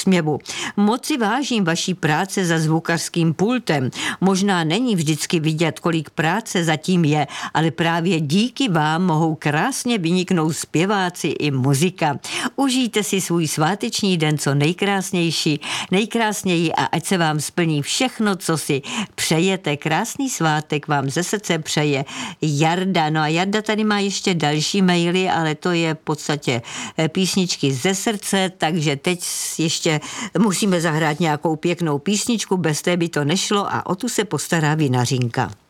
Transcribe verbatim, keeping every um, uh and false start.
úsměvu. Moc si vážím vaší práce za zvukařským pultem. Možná není vždycky vidět, kolik práce zatím je, ale právě díky vám mohou krásně vyniknout zpěváci i muzika. Užijte si svůj sváteční den co nejkrásnější, nejkrásněji a ať se vám splní všechno, co si přejete. Krásný svátek vám ze srdce přeje Jarda. No a Jarda tady má ještě další maily, ale to je v podstatě písničky ze srdce, takže teď ještě musíme zahrát nějakou pěknou písničku, bez té by to nešlo a o tu se postará vinařinka.